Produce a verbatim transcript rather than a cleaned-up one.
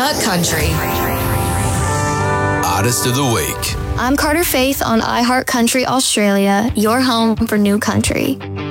iHeart Country. Artist of the Week. I'm Carter Faith on iHeart Country Australia, your home for new country.